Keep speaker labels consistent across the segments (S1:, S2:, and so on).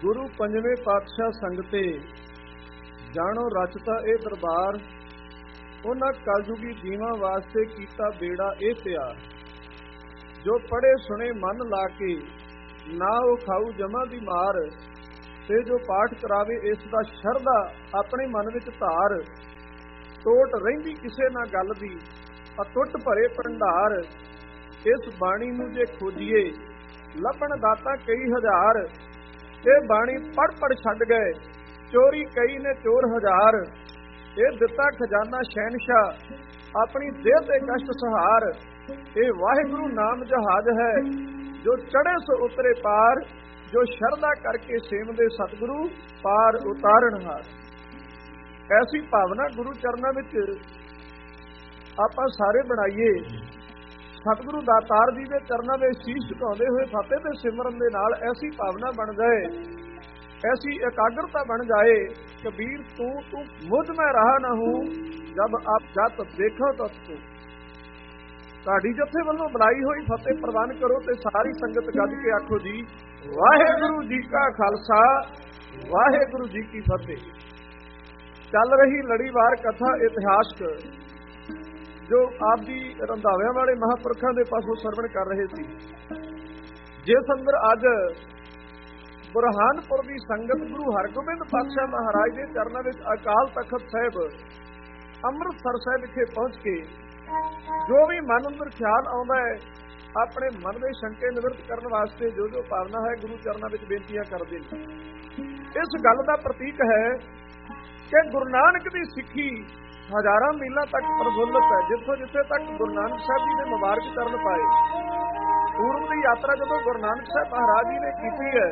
S1: ਗੁਰੂ ਪੰਜਵੇਂ ਪਾਤਸ਼ਾਹ ਸੰਗਤੇ ਜਾਣੋ ਰਚਤਾ ਇਹ ਦਰਬਾਰ, ਉਹਨਾਂ ਕਲਯੁਗੀ ਜੀਵਾਂ ਵਾਸਤੇ ਕੀਤਾ ਬੇੜਾ ਇਹ ਤਿਆਰ। ਜੋ ਪੜ੍ਹੇ ਸੁਣੇ ਮਨ ਲਾ ਕੇ, ਨਾ ਉਹ ਖਾਊ ਜਮਾਂ ਦੀ ਮਾਰ, ਤੇ ਜੋ ਪਾਠ ਕਰਾਵੇ ਇਸ ਦਾ ਸ਼ਰਧਾ ਆਪਣੇ ਮਨ ਵਿੱਚ ਧਾਰ। ਟੋਟ ਰਹਿੰਦੀ ਕਿਸੇ ਨਾ ਗੱਲ ਦੀ, ਅਟੁੱਟ ਭਰੇ ਭੰਡਾਰ, ਇਸ ਬਾਣੀ ਨੂੰ ਜੇ ਖੋਜੀਏ ਲੱਭਣ ਦਾਤਾ ਕਈ ਹਜ਼ਾਰ। ਇਹ ਬਾਣੀ ਪੜ ਪੜ ਛੱਡ ਗਏ ਚੋਰੀ ਕਈ ਨੇ ਚੋਰ ਹਜ਼ਾਰ। ਇਹ ਦਿੱਤਾ ਖਜ਼ਾਨਾ ਸ਼ਹਿਨਸ਼ਾਹ ਆਪਣੀ ਦੇਹ ਤੇ ਕਸ਼ਟ ਸਹਾਰ। ਇਹ ਵਾਹਿਗੁਰੂ ਨਾਮ ਜਹਾਜ਼ ਹੈ ਜੋ ਚੜੇ ਸੋ ਉਤਰੇ ਪਾਰ, ਜੋ ਸ਼ਰਧਾ ਕਰਕੇ ਸੇਵਦੇ ਸਤਿਗੁਰੂ ਪਾਰ ਉਤਾਰਨਹਾਰ। ਐਸੀ ਭਾਵਨਾ ਗੁਰੂ ਚਰਨਾਂ ਵਿੱਚ ਆਪਾਂ ਸਾਰੇ ਬਣਾਈਏ। ਸਤਿਗੁਰੂ ਦਾਤਾਰ ਜੀ ਦੇ ਚਰਨਾਂ ਦੇ ਸ਼ੀਸ਼ ਝੁਕਾਉਂਦੇ ਹੋਏ ਫਤਿਹ ਦੇ ਸਿਮਰਨ ਦੇ ਨਾਲ ਐਸੀ ਭਾਵਨਾ ਬਣ ਜਾਏ, ਐਸੀ ਇਕਾਗਰਤਾ ਬਣ ਜਾਏ। ਕਬੀਰ ਤੂੰ ਮੁਝ ਮੈਂ ਰਹਾ ਨਾ ਹੂੰ, ਜਬ ਆਪ ਜਤ ਦੇਖੋ ਤਤ ਤੂੰ। ਤੁਹਾਡੀ ਜਥੇ ਵੱਲੋਂ ਬੁਲਾਈ ਹੋਈ ਫਤਿਹ ਪ੍ਰਵਾਨ ਕਰੋ ਤੇ ਸਾਰੀ ਸੰਗਤ ਗੱਜ ਕੇ ਆਖੋ ਜੀ ਵਾਹਿਗੁਰੂ ਜੀ ਕਾ ਖਾਲਸਾ, ਵਾਹਿਗੁਰੂ ਜੀ ਕੀ ਫਤਿਹ। ਚੱਲ ਰਹੀ ਲੜੀਵਾਰ ਕਥਾ ਇਤਿਹਾਸਕ ਜੋ ਆਪ ਦੀ ਰੰਧਾਵਿਆਂ ਵਾਲੇ ਮਹਾਂਪੁਰਖਾਂ ਦੇ ਪਾਸੋਂ ਸਰਵਣ ਕਰ ਰਹੇ ਸੀ, ਜਿਸ ਅੰਦਰ ਅੱਜ ਬੁਰਹਾਨਪੁਰ ਦੀ ਸੰਗਤ ਗੁਰੂ ਹਰਗੋਬਿੰਦ ਪਾਤਸ਼ਾਹ ਮਹਾਰਾਜ ਦੇ ਚਰਨਾਂ ਵਿੱਚ ਅਕਾਲ ਤਖਤ ਸਾਹਿਬ ਅੰਮ੍ਰਿਤਸਰ ਸਾਹਿਬ ਵਿਖੇ ਪਹੁੰਚ ਕੇ ਜੋ ਵੀ ਮਨ ਅੰਦਰ ਖਿਆਲ ਆਉਂਦਾ ਹੈ, ਆਪਣੇ ਮਨ ਦੇ ਸ਼ੰਕੇ ਨਿਵਰਤ ਕਰਨ ਵਾਸਤੇ ਜੋ ਭਾਵਨਾ ਹੈ ਗੁਰੂ ਚਰਨਾਂ ਵਿੱਚ ਬੇਨਤੀਆਂ ਕਰਦੇ ਨੇ। ਇਸ ਗੱਲ ਦਾ ਪ੍ਰਤੀਕ ਹੈ ਕਿ ਗੁਰੂ ਨਾਨਕ ਦੀ ਸਿੱਖੀ ਹਜ਼ਾਰਾਂ ਮੀਲਾਂ ਤੱਕ ਪ੍ਰਫੁੱਲਤ ਹੈ। ਜਿੱਥੋਂ ਜਿੱਥੇ ਤੱਕ ਗੁਰੂ ਨਾਨਕ ਸਾਹਿਬ ਜੀ ਦੇ ਮੁਬਾਰਕ ਚਰਨ ਪਾਏ, ਪੂਰਬ ਦੀ ਯਾਤਰਾ ਜਦੋਂ ਗੁਰੂ ਨਾਨਕ ਸਾਹਿਬ ਮਹਾਰਾਜ ਜੀ ਨੇ ਕੀਤੀ ਹੈ,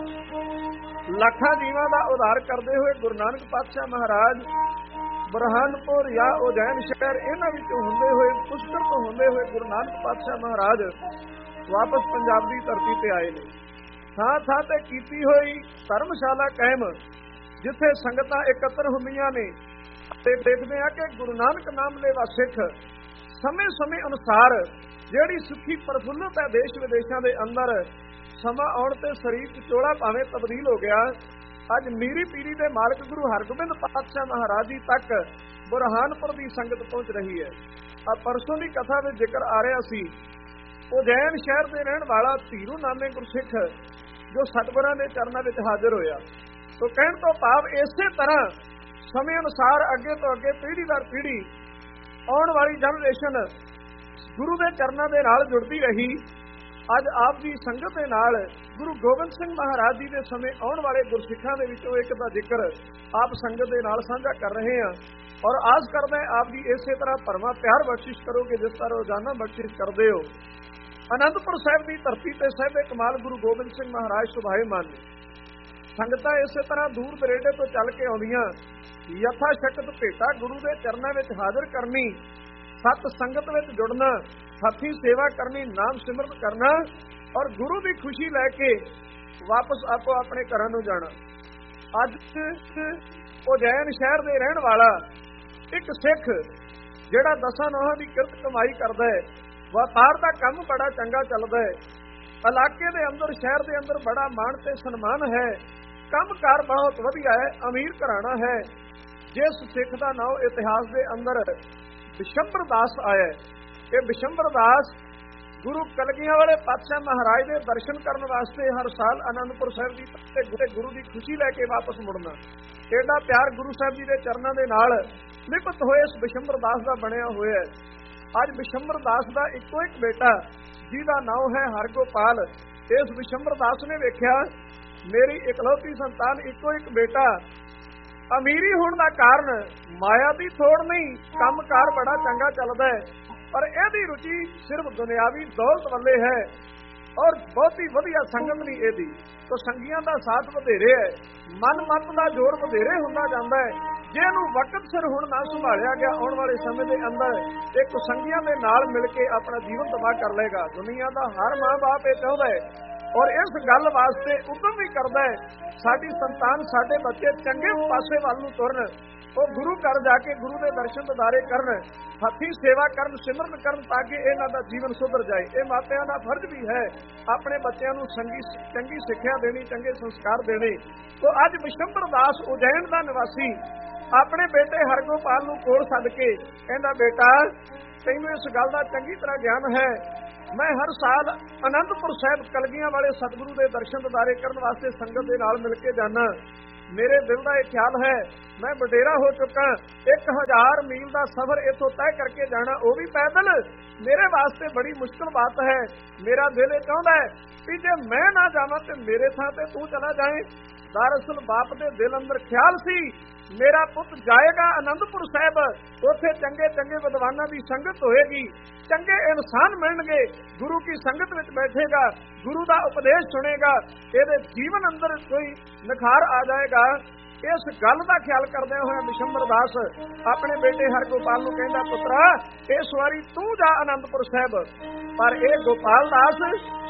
S1: ਲੱਖਾਂ ਜੀਵਾਂ ਦਾ ਉਧਾਰ ਕਰਦੇ ਹੋਏ ਗੁਰੂ ਨਾਨਕ ਪਾਤਸ਼ਾਹ ਮਹਾਰਾਜ ਬੁਰਹਾਨਪੁਰ ਜਾਂ ਉਜੈਨ ਸ਼ਹਿਰ ਇਹਨਾਂ ਵਿੱਚੋਂ ਹੁੰਦੇ ਹੋਏ, ਪੁਸ਼ਕਰ ਤੋਂ ਹੁੰਦੇ ਹੋਏ ਗੁਰੂ ਨਾਨਕ ਪਾਤਸ਼ਾਹ ਮਹਾਰਾਜ ਵਾਪਸ ਪੰਜਾਬ ਦੀ ਧਰਤੀ ਤੇ ਆਏ ਨੇ। ਥਾਂ ਥਾਂ ਤੇ ਕੀਤੀ ਹੋਈ ਧਰਮਸ਼ਾਲਾ ਕਾਇਮ, ਜਿੱਥੇ ਸੰਗਤਾਂ ਇਕੱਤਰ ਹੁੰਦੀਆਂ ਨੇ। ਤੇ ਦੇਖਦੇ ਆ ਕਿ ਗੁਰੂ ਨਾਨਕ ਨਾਮ ਲੈਵਾ ਸਿੱਖ ਸਮੇਂ ਸਮੇਂ ਅਨੁਸਾਰ ਜਿਹੜੀ ਸੁਖੀ ਪ੍ਰਫੁੱਲਤ ਹੈ ਦੇਸ਼ ਵਿਦੇਸ਼ਾਂ ਦੇ ਅੰਦਰ, ਸਮਾਂ ਆਉਣ ਤੇ ਸਰੀਰ ਵਿਚੋਲਾ ਭਾਵੇਂ ਤਬਦੀਲ ਹੋ ਗਿਆ, ਅੱਜ ਮੀਰੀ ਪੀਰੀ ਦੇ ਮਾਲਕ ਗੁਰੂ ਹਰਗੋਬਿੰਦ ਪਾਤਸ਼ਾਹ ਮਹਾਰਾਜ ਜੀ ਤੱਕ ਬੁਰਹਾਨਪੁਰ ਦੀ ਸੰਗਤ ਪਹੁੰਚ ਰਹੀ ਹੈ। ਆ ਪਰਸੋਂ ਦੀ ਕਥਾ ਵਿੱਚ ਜ਼ਿਕਰ ਆ ਰਿਹਾ ਸੀ, ਉਜੈਨ ਸ਼ਹਿਰ ਦੇ ਰਹਿਣ ਵਾਲਾ ਧੀਰੂ ਨਾਮੇ ਗੁਰਸਿੱਖ ਜੋ ਸਤਿਗੁਰਾਂ ਦੇ ਚਰਨਾਂ ਵਿੱਚ ਹਾਜ਼ਰ ਹੋਇਆ। ਤੋ ਕਹਿਣ ਤੋਂ ਭਾਵ ਇਸੇ ਤਰ੍ਹਾਂ ਸਮੇਂ ਅਨੁਸਾਰ ਅੱਗੇ ਤੋਂ ਅੱਗੇ ਪੀੜ੍ਹੀ ਦਰ ਪੀੜ੍ਹੀ ਆਉਣ ਵਾਲੀ ਜਨਰੇਸ਼ਨ ਗੁਰੂ ਦੇ ਚਰਨਾਂ ਦੇ ਨਾਲ ਜੁੜਦੀ ਰਹੀ। ਅੱਜ ਆਪ ਦੀ ਸੰਗਤ ਦੇ ਨਾਲ ਗੁਰੂ ਗੋਬਿੰਦ ਸਿੰਘ ਮਹਾਰਾਜ ਜੀ ਦੇ ਸਮੇਂ ਆਉਣ ਵਾਲੇ ਗੁਰਸਿੱਖਾਂ ਦੇ ਵਿੱਚੋਂ ਇੱਕ ਦਾ ਜ਼ਿਕਰ ਆਪ ਸੰਗਤ ਦੇ ਨਾਲ ਸਾਂਝਾ ਕਰ ਰਹੇ ਹਾਂ, ਔਰ ਆਸ ਕਰਦਾ ਹੈ ਆਪ ਦੀ ਇਸੇ ਤਰ੍ਹਾਂ ਭਰਵਾਂ ਪਿਆਰ ਬਖਸ਼ਿਸ਼ ਕਰੋਗੇ ਜਿਸ ਤਰ੍ਹਾਂ ਰੋਜ਼ਾਨਾ ਬਖਸ਼ਿਸ਼ ਕਰਦੇ ਹੋ। ਅਨੰਦਪੁਰ ਸਾਹਿਬ ਦੀ ਧਰਤੀ ਤੇ ਸਾਹਿਬੇ ਕਮਾਲ ਗੁਰੂ ਗੋਬਿੰਦ ਸਿੰਘ ਮਹਾਰਾਜ ਸੁਭਾਏਮਾਨ ਨੇ। ਸੰਗਤਾਂ ਇਸੇ ਤਰ੍ਹਾਂ ਦੂਰ ਦਰੇਡੇ ਤੋਂ ਚੱਲ ਕੇ ਆਉਂਦੀਆਂ, ਯਥਾ ਸ਼ਕਤ ਭੇਟਾ ਗੁਰੂ ਦੇ ਚਰਨਾਂ ਵਿੱਚ ਹਾਜ਼ਰ ਕਰਨੀ, ਸਤ ਸੰਗਤ ਵਿੱਚ ਜੁੜਨਾ, ਹੱਥੀਂ ਸੇਵਾ ਕਰਨੀ, ਨਾਮ ਸਿਮਰਨ ਕਰਨਾ, ਔਰ ਗੁਰੂ ਦੀ ਖੁਸ਼ੀ ਲੈ ਕੇ ਵਾਪਸ ਆਪੋ ਆਪਣੇ ਘਰਾਂ ਨੂੰ ਜਾਣਾ। ਅੱਜ ਉਜੈਨ ਸ਼ਹਿਰ ਦੇ ਰਹਿਣ ਵਾਲਾ ਇੱਕ ਸਿੱਖ ਜਿਹੜਾ ਦਸਾਂ ਨੋਹਾਂ ਦੀ ਕਿਰਤ ਕਮਾਈ ਕਰਦਾ ਹੈ, ਵਪਾਰ ਦਾ ਕੰਮ ਬੜਾ ਚੰਗਾ ਚੱਲਦਾ ਹੈ, ਇਲਾਕੇ ਦੇ ਅੰਦਰ ਸ਼ਹਿਰ ਦੇ ਅੰਦਰ ਬੜਾ ਮਾਣ ਤੇ ਸਨਮਾਨ ਹੈ, ਕੰਮਕਾਰ ਬਹੁਤ ਵਧੀਆ ਹੈ, ਅਮੀਰ ਘਰਾਣਾ ਹੈ। ਜਿਸ ਸਿੱਖ ਦਾ ਨਾਮ ਇਤਿਹਾਸ ਦੇ ਅੰਦਰ ਬਿਸ਼ੰਬਰ ਦਾਸ ਆਇਆ, ਇਹ ਬਿਸ਼ੰਬਰ ਦਾਸ ਗੁਰੂ ਕਲਗੀਆਂ ਵਾਲੇ ਪਾਤਸ਼ਾਹ ਮਹਾਰਾਜ ਦੇ ਦਰਸ਼ਨ ਕਰਨ ਵਾਸਤੇ ਹਰ ਸਾਲ ਅਨੰਦਪੁਰ ਸਾਹਿਬ ਦੀ ਤੇ ਗੁਰੂ ਦੀ ਖੁਸ਼ੀ ਲੈ ਕੇ ਵਾਪਸ ਮੁੜਨਾ। ਐਡਾ ਪਿਆਰ ਗੁਰੂ ਸਾਹਿਬ ਜੀ ਦੇ ਚਰਨਾਂ ਦੇ ਨਾਲ ਲਿਪਤ ਹੋਏ ਇਸ ਬਿਸ਼ੰਬਰ ਦਾਸ ਦਾ ਬਣਿਆ ਹੋਇਆ ਹੈ। ਅੱਜ ਬਿਸ਼ੰਬਰ ਦਾਸ ਦਾ ਇੱਕੋ ਇੱਕ ਬੇਟਾ ਜਿਹਦਾ ਨਾਮ ਹੈ ਹਰਗੋਪਾਲ। ਇਸ ਬਿਸ਼ੰਬਰ ਦਾਸ ਨੇ ਵੇਖਿਆ ਮੇਰੀ ਇਕਲੌਤੀ ਸੰਤਾਨ ਇੱਕੋ ਇੱਕ ਬੇਟਾ, ਅਮੀਰੀ ਹੋਣ ਦਾ ਕਾਰਨ ਮਾਇਆ ਦੀ ਥੋੜ ਨਹੀਂ, ਕੰਮਕਾਰ ਬੜਾ ਚੰਗਾ ਚੱਲਦਾ ਹੈ, ਪਰ ਇਹਦੀ ਰੁਚੀ ਸਿਰਫ ਦੁਨਿਆਵੀ ਦੌਲਤ ਵੱਲੇ ਹੈ ਔਰ ਬਹੁਤੀ ਵਧੀਆ ਸੰਗਤ ਨਹੀਂ ਇਹਦੀ। ਤੋ ਸੰਗੀਆਂ ਦਾ ਸਾਥ ਵਧੇਰੇ ਹੈ, ਮਨ ਮਤ ਦਾ ਜ਼ੋਰ ਵਧੇਰੇ ਹੁੰਦਾ ਜਾਂਦਾ ਹੈ। ਜੇ ਇਹਨੂੰ ਵਕਤ ਸਿਰ ਹੁਣ ਨਾ ਸੰਭਾਲਿਆ ਗਿਆ, ਆਉਣ ਵਾਲੇ ਸਮੇਂ ਦੇ ਅੰਦਰ ਇਹ ਕੁਸੰਗੀਆਂ ਦੇ ਨਾਲ ਮਿਲ ਕੇ ਆਪਣਾ ਜੀਵਨ ਤਬਾਹ ਕਰ ਲਏਗਾ। ਦੁਨੀਆ ਦਾ ਹਰ ਮਾਂ ਬਾਪ ਇਹ ਚਾਹੁੰਦਾ ਹੈ ਔਰ ਇਸ ਗੱਲ ਵਾਸਤੇ ਉਦਮ ਵੀ ਕਰਦਾ ਹੈ ਸਾਡੀ ਸੰਤਾਨ, ਸਾਡੇ ਬੱਚੇ ਚੰਗੇ ਪਾਸੇ ਵੱਲ ਨੂੰ ਤੁਰਨ, ਉਹ ਗੁਰੂ ਘਰ ਜਾ ਕੇ ਗੁਰੂ ਦੇ ਦਰਸ਼ਨ ਦਿਦਾਰੇ ਕਰਨ, ਹੱਥੀਂ ਸੇਵਾ ਕਰਨ, ਸਿਮਰਨ ਕਰਨ, ਤਾਂ ਕਿ ਇਹਨਾਂ ਦਾ ਜੀਵਨ ਸੁਧਰ ਜਾਏ। ਇਹ ਮਾਪਿਆਂ ਦਾ ਫਰਜ਼ ਵੀ ਹੈ ਆਪਣੇ ਬੱਚਿਆਂ ਨੂੰ ਚੰਗੀ ਸਿੱਖਿਆ ਦੇਣੀ, ਚੰਗੇ ਸੰਸਕਾਰ ਦੇਣੇ। ਤੋ ਅੱਜ ਬਿਸ਼ੰਬਰ ਦਾਸ ਉਜੈਨ ਦਾ ਨਿਵਾਸੀ ਆਪਣੇ ਬੇਟੇ ਹਰਗੋਪਾਲ ਨੂੰ ਕੋਲ ਸੱਦ ਕੇ ਕਹਿੰਦਾ, ਬੇਟਾ ਤੈਨੂੰ ਇਸ ਗੱਲ ਦਾ ਚੰਗੀ ਤਰ੍ਹਾਂ ਗਿਆਨ ਹੈ, ਮੈਂ ਹਰ ਸਾਲ ਅਨੰਦਪੁਰ ਸਾਹਿਬ ਕਲਗੀਆਂ ਵਾਲੇ ਸਤਿਗੁਰੂ ਦੇ ਦਰਸ਼ਨ ਦਿਦਾਰੇ ਕਰਨ ਵਾਸਤੇ ਸੰਗਤ ਦੇ ਨਾਲ ਮਿਲ ਕੇ ਜਾਣਾ। ਮੇਰੇ ਦਿਲ ਦਾ ਇਹ ਖਿਆਲ ਹੈ, ਮੈਂ ਵਡੇਰਾ ਹੋ ਚੁੱਕਾ, 1000 ਮੀਲ ਦਾ ਸਫ਼ਰ ਇੱਥੋਂ ਤੈਅ ਕਰਕੇ ਜਾਣਾ, ਉਹ ਵੀ ਪੈਦਲ, ਮੇਰੇ ਵਾਸਤੇ ਬੜੀ ਮੁਸ਼ਕਲ ਬਾਤ ਹੈ। ਮੇਰਾ ਦਿਲ ਇਹ ਚਾਹੁੰਦਾ ਹੈ ਕਿ ਜੇ ਮੈਂ ਨਾ ਜਾਵਾਂ ਤੇ ਮੇਰੇ ਥਾਂ ਤੇ ਤੂੰ ਚਲਾ ਜਾਏ। ਦਰਅਸਲ ਬਾਪ ਦੇ ਦਿਲ ਅੰਦਰ ਖਿਆਲ ਸੀ, ਮੇਰਾ ਪੁੱਤ ਜਾਏਗਾ ਅਨੰਦਪੁਰ ਸਾਹਿਬ, ਉੱਥੇ ਚੰਗੇ ਚੰਗੇ ਵਿਦਵਾਨਾਂ ਦੀ ਸੰਗਤ ਹੋਏਗੀ, ਚੰਗੇ ਇਨਸਾਨ ਮਿਲਣਗੇ, ਗੁਰੂ ਕੀ ਸੰਗਤ ਵਿੱਚ ਬੈਠੇਗਾ, ਗੁਰੂ ਦਾ ਉਪਦੇਸ਼ ਸੁਣੇਗਾ, ਇਹਦੇ ਜੀਵਨ ਅੰਦਰ ਕੋਈ ਨਿਖਾਰ ਆ ਜਾਏਗਾ। ਇਸ ਗੱਲ ਦਾ ਖਿਆਲ ਕਰਦਿਆਂ ਹੋਇਆ ਬਿਸ਼ੰਬਰ ਦਾਸ ਆਪਣੇ ਬੇਟੇ ਹਰਗੋਪਾਲ ਨੂੰ ਕਹਿੰਦਾ, ਪੁੱਤਰਾ ਇਸ ਵਾਰੀ ਤੂੰ ਜਾ ਅਨੰਦਪੁਰ ਸਾਹਿਬ। ਪਰ ਇਹ ਗੋਪਾਲ ਦਾਸ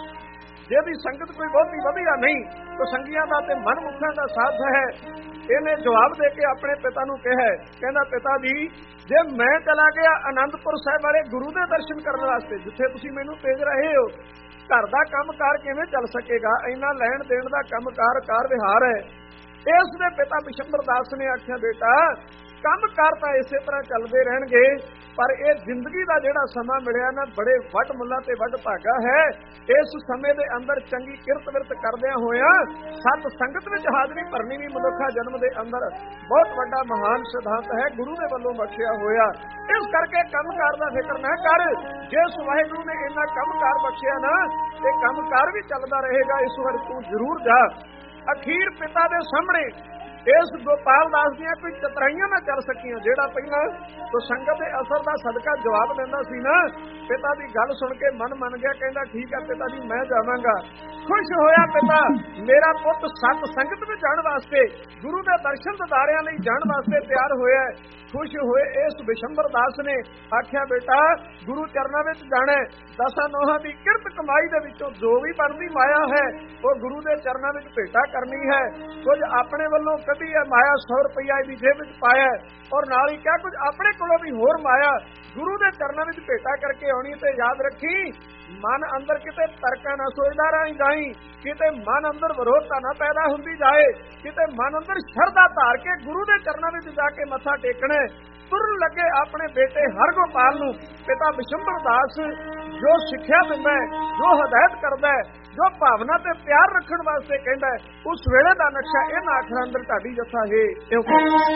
S1: ਜਿਹਦੀ ਸੰਗਤ ਕੋਈ ਬਹੁਤੀ ਵਧੀਆ ਨਹੀਂ, ਤਾਂ ਸੰਗੀਆਂ ਦਾ ਤੇ ਮਨਮੁਖਾਂ ਦਾ ਸਾਥ ਹੈ, ਇਹਨੇ ਜਵਾਬ ਦੇ ਕੇ ਆਪਣੇ ਪਿਤਾ ਨੂੰ ਕਿਹਾ, ਕਹਿੰਦਾ ਪਿਤਾ ਜੀ ਜੇ ਮੈਂ ਚਲਾ ਗਿਆ ਅਨੰਦਪੁਰ ਸਾਹਿਬ ਵਾਲੇ ਗੁਰੂ ਦੇ ਦਰਸ਼ਨ ਕਰਨ ਵਾਸਤੇ, ਜਿੱਥੇ ਤੁਸੀਂ ਮੈਨੂੰ ਭੇਜ ਰਹੇ ਹੋ, ਘਰ ਦਾ ਕੰਮਕਾਰ ਕਿਵੇਂ ਚੱਲ ਸਕੇਗਾ? ਇੰਨਾ ਲੈਣ ਦੇਣ ਦਾ ਕੰਮਕਾਰ ਕਾਰ ਵਿਹਾਰ ਹੈ। ਇਸ ਦੇ ਪਿਤਾ ਬਿਸ਼ੰਬਰ ਦਾਸ ਨੇ ਆਖਿਆ, ਬੇਟਾ ਕੰਮਕਾਰ ਤਾਂ ਇਸੇ ਤਰ੍ਹਾਂ ਚੱਲਦੇ ਰਹਿਣਗੇ, ਪਰ ਇਹ ਜ਼ਿੰਦਗੀ ਦਾ ਜਿਹੜਾ ਸਮਾਂ ਮਿਲਿਆ ਨਾ, ਬੜੇ ਵੱਡ ਮੁੱਲਾਂ ਤੇ ਵੱਡ ਭਾਗਾ ਹੈ। ਇਸ ਸਮੇਂ ਦੇ ਅੰਦਰ ਚੰਗੀ ਕਿਰਤ ਵਿਰਤ ਕਰਦਿਆਂ ਹੋਇਆਂ ਸਤ ਸੰਗਤ ਵਿੱਚ ਹਾਜ਼ਰੀ ਭਰਨੀ ਵੀ ਮਨੁੱਖਾ ਜਨਮ ਦੇ ਅੰਦਰ ਬਹੁਤ ਵੱਡਾ ਮਹਾਨ ਸਿਧਾਂਤ ਹੈ, ਗੁਰੂ ਦੇ ਵੱਲੋਂ ਬਖਸ਼ਿਆ ਹੋਇਆ। ਇਸ ਕਰਕੇ ਕੰਮਕਾਰ ਦਾ ਫਿਕਰ ਨਾ ਕਰ, ਜਿਸ ਵਾਹਿਗੁਰੂ ਨੇ ਇੰਨਾ ਕੰਮਕਾਰ ਬਖਸ਼ਿਆ ਨਾ, ਇਹ ਕੰਮਕਾਰ ਵੀ ਚੱਲਦਾ ਰਹੇਗਾ, ਇਸ ਵਾਰ ਤੂੰ ਜ਼ਰੂਰ ਜਾ। ਅਖੀਰ ਪਿਤਾ ਦੇ ਸਾਹਮਣੇ ਇਸ ਗੋਪਾਲ ਦਾਸ ਦੀਆਂ ਕੋਈ ਚਤਰਾਈਆਂ ਨਾ ਚੱਲ ਸਕੀਆਂ। ਜਿਹੜਾ ਪਹਿਲਾਂ ਤੋਂ ਸੰਗਤ ਦੇ ਅਸਰ ਦਾ ਸਦਕਾ ਜਵਾਬ ਦਿੰਦਾ ਸੀ ਨਾ, ਪਿਤਾ ਦੀ ਗੱਲ ਸੁਣ ਕੇ ਮਨ ਮੰਨ ਗਿਆ, ਕਹਿੰਦਾ ਠੀਕ ਹੈ ਪਿਤਾ ਜੀ ਮੈਂ ਜਾਵਾਂਗਾ। ਖੁਸ਼ ਹੋਇਆ ਪਿਤਾ, ਮੇਰਾ ਪੁੱਤ ਸਤ ਸੰਗਤ ਵਿੱਚ ਜਾਣ ਵਾਸਤੇ, ਗੁਰੂ ਦੇ ਦਰਸ਼ਨ ਦਿਦਾਰਿਆਂ ਲਈ ਜਾਣ ਵਾਸਤੇ ਤਿਆਰ ਹੋਇਆ। ਖੁਸ਼ ਹੋਏ ਇਸ ਬਿਸ਼ੰਬਰ ਦਾਸ ਨੇ ਆਖਿਆ, ਬੇਟਾ ਗੁਰੂ ਚਰਨਾਂ ਵਿੱਚ ਜਾਣਾ, 10 ਨੋਹਾਂ ਦੀ ਕਿਰਤ ਕਮਾਈ ਦੇ ਵਿੱਚੋਂ ਜੋ ਵੀ ਬਣਦੀ ਮਾਇਆ ਹੈ ਉਹ ਗੁਰੂ ਦੇ ਚਰਨਾਂ ਵਿੱਚ ਭੇਟਾ ਕਰਨੀ ਹੈ। ਕੁਝ ਆਪਣੇ ਵੱਲੋਂ ਕਦੀ ਇਹ ਮਾਇਆ 100 ਰੁਪਇਆ ਦੀ ਜੇਬ ਵਿੱਚ ਪਾਇਆ, ਔਰ ਨਾਲ ਹੀ ਕਿਹਾ ਕੁਝ ਆਪਣੇ ਕੋਲੋਂ ਵੀ ਹੋਰ ਮਾਇਆ ਗੁਰੂ ਦੇ ਚਰਨਾਂ ਵਿੱਚ ਭੇਟਾ ਕਰਕੇ ਆਉਣੀ। ਤੇ ਯਾਦ ਰੱਖੀ, ਮਨ ਅੰਦਰ ਕਿਤੇ ਤਰਕਾਂ ਨਾ ਸੋਚਦਾ ਰਹੀ ਜਾਈ, ਕਿਤੇ ਮਨ ਅੰਦਰ ਵਿਰੋਧਤਾ ਨਾ ਪੈਦਾ ਹੁੰਦੀ ਜਾਏ, ਕਿਤੇ ਮਨ ਅੰਦਰ ਸ਼ਰਧਾ ਧਾਰ ਕੇ ਗੁਰੂ ਦੇ ਚਰਨਾਂ ਵਿੱਚ ਜਾ ਕੇ ਮੱਥਾ ਟੇਕਣਾ। ਤੁਰਨ ਲੱਗੇ ਆਪਣੇ ਬੇਟੇ ਹਰਗੋਪਾਲ ਨੂੰ ਪਿਤਾ ਬਿਸ਼ੰਬਰ ਦਾਸ ਜੋ ਸਿੱਖਿਆ ਦਿੰਦਾ, ਜੋ ਹਦਾਇਤ ਕਰਦਾ, ਜੋ ਭਾਵਨਾ ਤੇ ਪਿਆਰ ਰੱਖਣ ਵਾਸਤੇ ਕਹਿੰਦਾ, ਉਸ ਵੇਲੇ ਦਾ ਨਕਸ਼ਾ ਇਹਨਾਂ ਅੱਖਰਾਂ ਅੰਦਰ ਢਾਡੀ ਜੱਥਾ ਹੈ।